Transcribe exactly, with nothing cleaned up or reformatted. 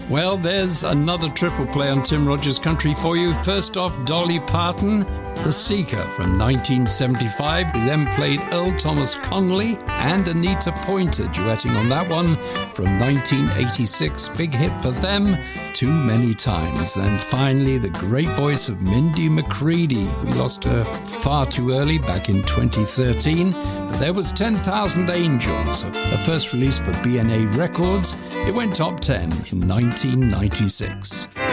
Well, there's another triple play on Tim Rogers Country for you. First off, Dolly Parton, The Seeker from nineteen seventy-five. We then played Earl Thomas Conley and Anita Pointer duetting on that one from nineteen eighty-six. Big hit for them, Too Many Times. Then finally, the great voice of Mindy McCready. We lost her far too early back in twenty thirteen, but there was ten thousand Angels, her first release for B and A Records. It went top ten in nineteen ninety-six.